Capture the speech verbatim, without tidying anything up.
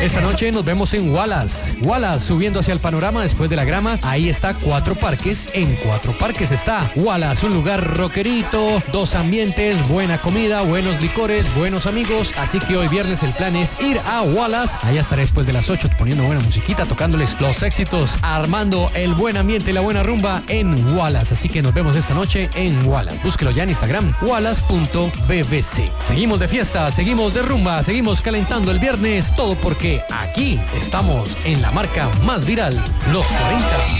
Esta noche nos vemos en Wallace. Wallace, subiendo hacia el panorama después de la grama. Ahí está Cuatro Parques. En Cuatro Parques está Wallace, un lugar rockerito, dos ambientes, buena comida, buenos licores, buenos amigos. Así que hoy viernes el plan es ir a Wallace. Allá estaré después de las ocho poniendo buena musiquita, tocándoles los éxitos, armando el buen ambiente y la buena rumba en Wallace. Así que nos vemos esta noche en Wallace. Búsquelo ya en Instagram, wallace punto b b c. Seguimos de fiesta, seguimos de rumba, seguimos calentando el viernes. Todo porque aquí estamos en la marca más viral, los cuarenta.